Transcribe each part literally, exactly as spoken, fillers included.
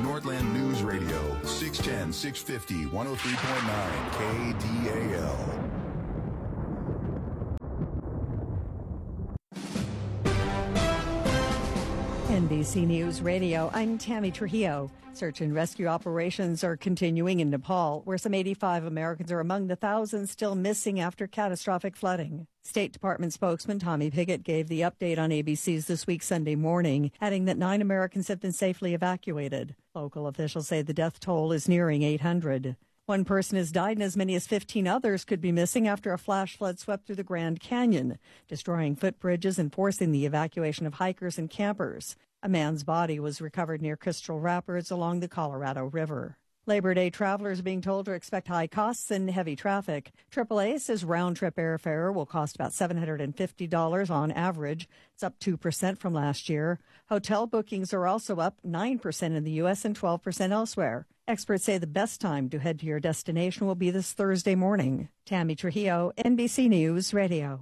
Nordland News Radio, six ten, six fifty, one oh three point nine K D A L. N B C News Radio, I'm Tammy Trujillo. Search and rescue operations are continuing in Nepal, where some eighty-five Americans are among the thousands still missing after catastrophic flooding. State Department spokesman Tommy Pigott gave the update on A B C's This Week Sunday morning, adding that nine Americans have been safely evacuated. Local officials say the death toll is nearing eight hundred. One person has died and as many as fifteen others could be missing after a flash flood swept through the Grand Canyon, destroying footbridges and forcing the evacuation of hikers and campers. A man's body was recovered near Crystal Rapids along the Colorado River. Labor Day travelers are being told to expect high costs and heavy traffic. triple A says round-trip airfare will cost about seven hundred fifty dollars on average. It's up two percent from last year. Hotel bookings are also up nine percent in the U S and twelve percent elsewhere. Experts say the best time to head to your destination will be this Thursday morning. Tammy Trujillo, N B C News Radio.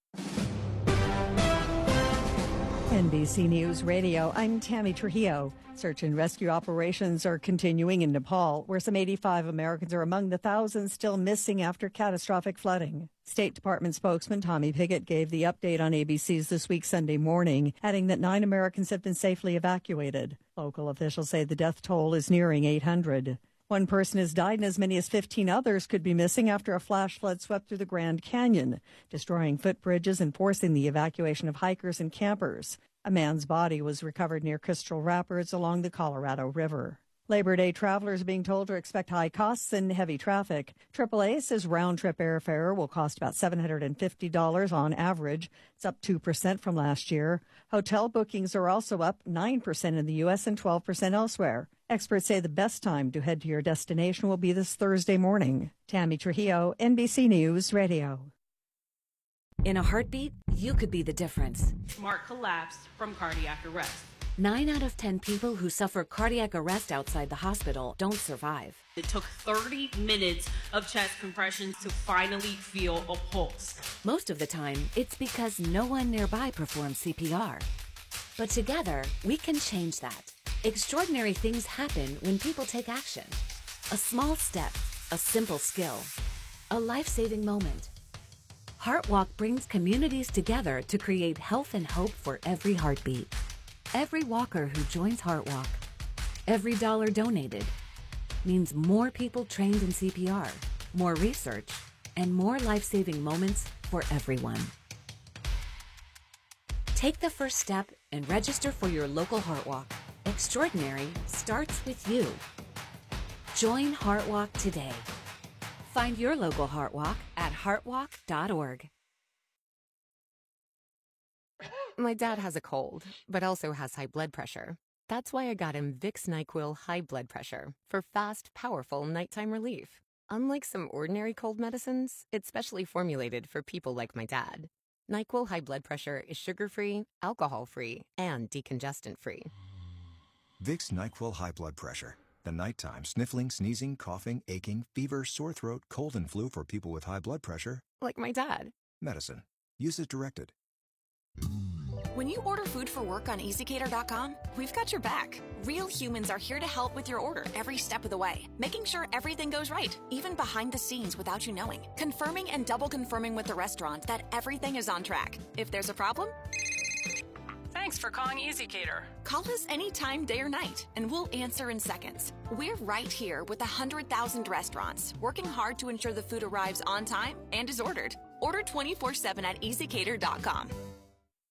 N B C News Radio, I'm Tammy Trujillo. Search and rescue operations are continuing in Nepal, where some eighty-five Americans are among the thousands still missing after catastrophic flooding. State Department spokesman Tommy Pigott gave the update on A B C's This Week Sunday morning, adding that nine Americans have been safely evacuated. Local officials say the death toll is nearing eight hundred. One person has died and as many as fifteen others could be missing after a flash flood swept through the Grand Canyon, destroying footbridges and forcing the evacuation of hikers and campers. A man's body was recovered near Crystal Rapids along the Colorado River. Labor Day travelers are being told to expect high costs and heavy traffic. triple A says round-trip airfare will cost about seven hundred fifty dollars on average. It's up two percent from last year. Hotel bookings are also up nine percent in the U S and twelve percent elsewhere. Experts say the best time to head to your destination will be this Thursday morning. Tammy Trujillo, N B C News Radio. In a heartbeat, you could be the difference. Mark collapsed from cardiac arrest. Nine out of ten people who suffer cardiac arrest outside the hospital don't survive. It took thirty minutes of chest compressions to finally feel a pulse. Most of the time, it's because no one nearby performs C P R. But together, we can change that. Extraordinary things happen when people take action. A small step, a simple skill, a life-saving moment. HeartWalk brings communities together to create health and hope for every heartbeat. Every walker who joins HeartWalk, every dollar donated, means more people trained in C P R, more research, and more life-saving moments for everyone. Take the first step and register for your local HeartWalk. Extraordinary starts with you. Join HeartWalk today. Find your local HeartWalk at heartwalk dot org. My dad has a cold, but also has high blood pressure. That's why I got him Vicks NyQuil High Blood Pressure for fast, powerful nighttime relief. Unlike some ordinary cold medicines, it's specially formulated for people like my dad. NyQuil High Blood Pressure is sugar-free, alcohol-free, and decongestant-free. Vicks NyQuil High Blood Pressure. The nighttime sniffling, sneezing, coughing, aching, fever, sore throat, cold and flu for people with high blood pressure. Like my dad. Medicine. Use as directed. When you order food for work on easy cater dot com, we've got your back. Real humans are here to help with your order every step of the way, making sure everything goes right, even behind the scenes without you knowing. Confirming and double confirming with the restaurant that everything is on track. If there's a problem, thanks for calling ezCater. Call us anytime, day or night, and we'll answer in seconds. We're right here with one hundred thousand restaurants, working hard to ensure the food arrives on time and is ordered. Order twenty-four seven at easy cater dot com.